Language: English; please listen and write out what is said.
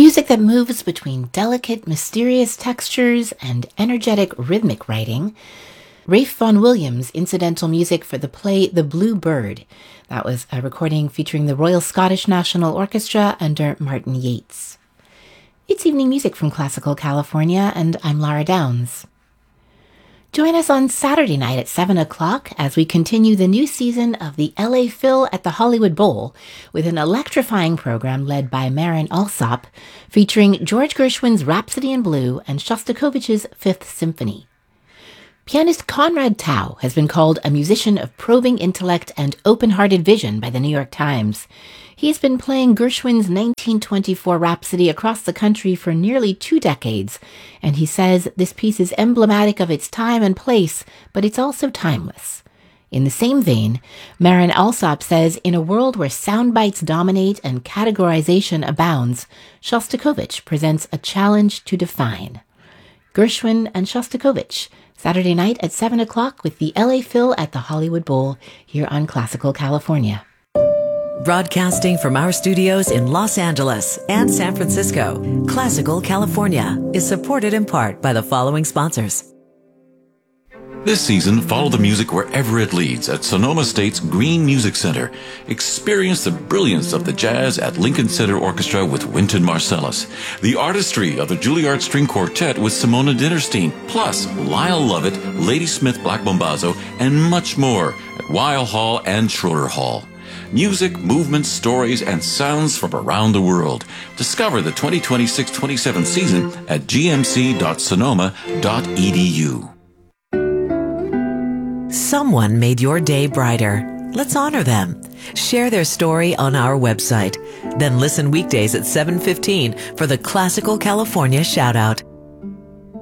Music that moves between delicate, mysterious textures and energetic rhythmic writing. Rafe Vaughan Williams' incidental music for the play The Blue Bird. That was a recording featuring the Royal Scottish National Orchestra under Martin Yates. It's evening music from Classical California, and I'm Lara Downs. Join us on Saturday night at 7 o'clock as we continue the new season of the LA Phil at the Hollywood Bowl with an electrifying program led by Marin Alsop, featuring George Gershwin's Rhapsody in Blue and Shostakovich's Fifth Symphony. Pianist Conrad Tao has been called a musician of probing intellect and open-hearted vision by the New York Times. He has been playing Gershwin's 1924 Rhapsody across the country for nearly 2 decades, and he says this piece is emblematic of its time and place, but it's also timeless. In the same vein, Marin Alsop says in a world where sound bites dominate and categorization abounds, Shostakovich presents a challenge to define. Gershwin and Shostakovich, Saturday night at 7 o'clock with the LA Phil at the Hollywood Bowl here on Classical California. Broadcasting from our studios in Los Angeles and San Francisco, Classical California is supported in part by the following sponsors. This season, follow the music wherever it leads at Sonoma State's Green Music Center. Experience the brilliance of the jazz at Lincoln Center Orchestra with Wynton Marsalis, the artistry of the Juilliard String Quartet with Simona Dinnerstein, plus Lyle Lovett, Ladysmith Black Bombazo, and much more at Weill Hall and Schroeder Hall. Music, movements, stories, and sounds from around the world. Discover the 2026-27 season at gmc.sonoma.edu. Someone made your day brighter. Let's honor them. Share their story on our website. Then listen weekdays at 7:15 for the Classical California Shoutout.